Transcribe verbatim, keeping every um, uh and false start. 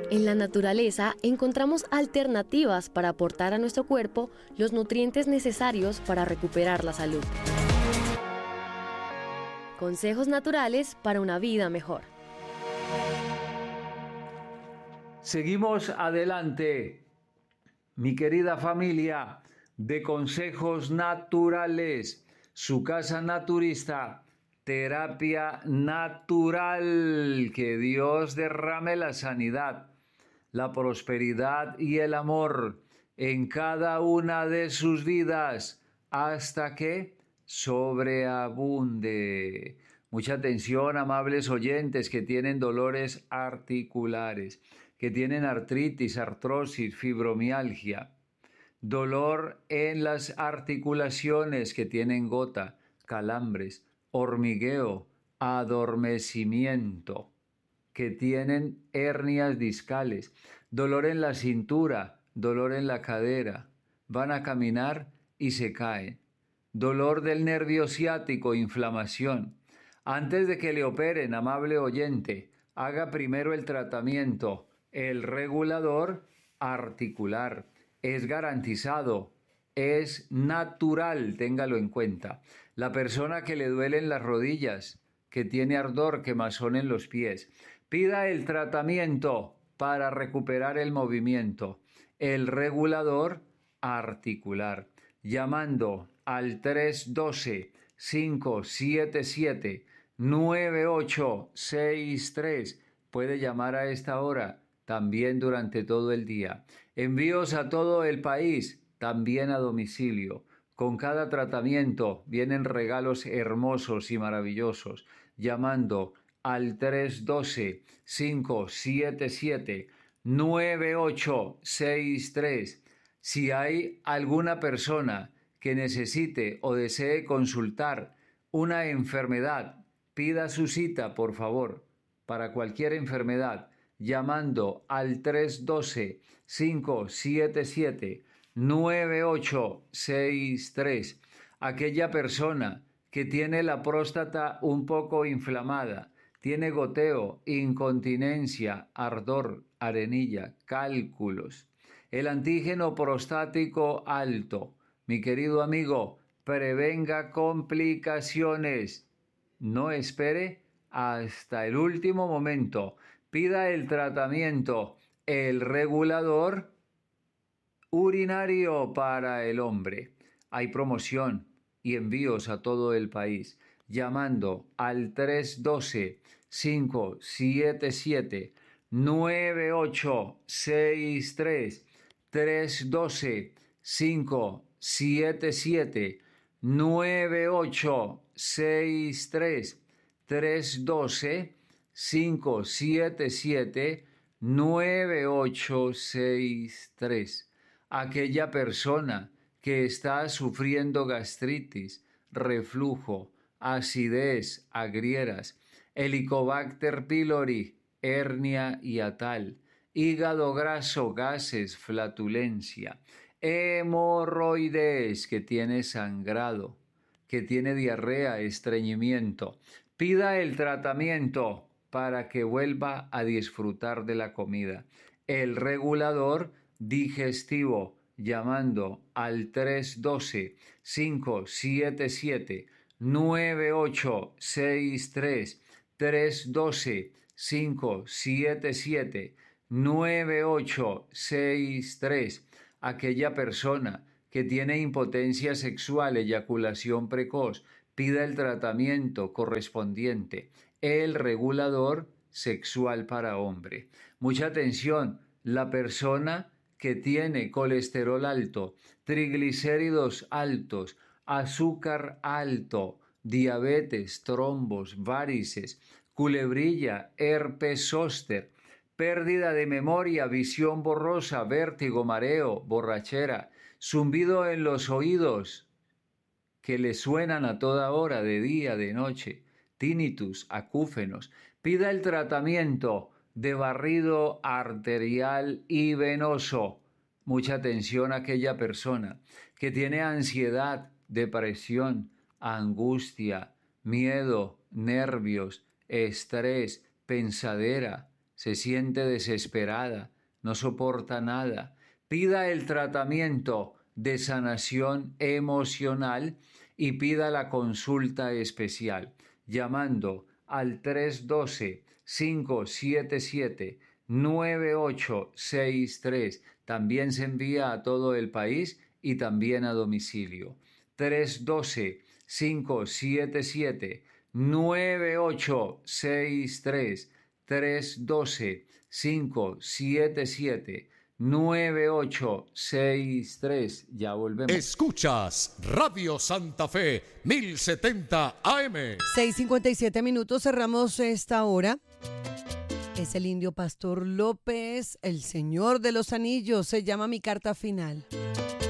En la naturaleza encontramos alternativas para aportar a nuestro cuerpo los nutrientes necesarios para recuperar la salud. Consejos naturales para una vida mejor. Seguimos adelante, mi querida familia de Consejos Naturales, su casa naturista, terapia natural. Que Dios derrame la sanidad, la prosperidad y el amor en cada una de sus vidas hasta que sobreabunde. Mucha atención, amables oyentes que tienen dolores articulares, que tienen artritis, artrosis, fibromialgia, dolor en las articulaciones, que tienen gota, calambres, hormigueo, adormecimiento, que tienen hernias discales, dolor en la cintura, dolor en la cadera, van a caminar y se caen, dolor del nervio ciático, inflamación. Antes de que le operen, amable oyente, haga primero el tratamiento, el regulador articular. Es garantizado, es natural, téngalo en cuenta. La persona que le duelen las rodillas, que tiene ardor, quemazón en los pies, pida el tratamiento para recuperar el movimiento, el regulador articular, llamando al tres uno dos, cinco siete siete, nueve ocho seis tres. Puede llamar a esta hora, también durante todo el día. Envíos a todo el país, también a domicilio. Con cada tratamiento vienen regalos hermosos y maravillosos, llamando al tres uno dos, cinco siete siete, nueve ocho seis tres. Si hay alguna persona que necesite o desee consultar una enfermedad, pida su cita, por favor, para cualquier enfermedad, llamando al tres uno dos, cinco siete siete, nueve ocho seis tres. Aquella persona que tiene la próstata un poco inflamada, tiene goteo, incontinencia, ardor, arenilla, cálculos, el antígeno prostático alto, mi querido amigo, prevenga complicaciones. No espere hasta el último momento. Pida el tratamiento, el regulador urinario para el hombre. Hay promoción y envíos a todo el país, llamando al tres uno dos, cinco siete siete, nueve ocho seis tres, tres uno dos, cinco siete siete, nueve ocho seis tres, tres uno dos, cinco siete siete, nueve ocho seis tres. Aquella persona que está sufriendo gastritis, reflujo, acidez, agrieras, Helicobacter pylori, hernia hiatal, hígado graso, gases, flatulencia, hemorroides, que tiene sangrado, que tiene diarrea, estreñimiento. Pida el tratamiento para que vuelva a disfrutar de la comida. El regulador digestivo, llamando al tres uno dos, cinco siete siete, nueve ocho seis tres, tres uno dos, cinco siete siete, nueve ocho seis tres. Aquella persona que tiene impotencia sexual, eyaculación precoz, pida el tratamiento correspondiente, el regulador sexual para hombre. Mucha atención, la persona que tiene colesterol alto, triglicéridos altos, azúcar alto, diabetes, trombos, varices, culebrilla, herpes zóster, pérdida de memoria, visión borrosa, vértigo, mareo, borrachera, zumbido en los oídos que le suenan a toda hora, de día, de noche, tinnitus, acúfenos. Pida el tratamiento de barrido arterial y venoso. Mucha atención a aquella persona que tiene ansiedad, depresión, angustia, miedo, nervios, estrés, pensadera, se siente desesperada, no soporta nada, pida el tratamiento de sanación emocional y pida la consulta especial llamando al tres uno dos, cinco siete siete, nueve ocho seis tres. También se envía a todo el país y también a domicilio. tres uno dos, cinco siete siete, nueve ocho seis tres. tres uno dos, cinco siete siete, nueve ocho seis tres. Ya volvemos. Escuchas Radio Santa Fe mil setenta A M. seis cincuenta y siete minutos, cerramos esta hora. Es el Indio Pastor López, el Señor de los Anillos, se llama Mi Carta Final.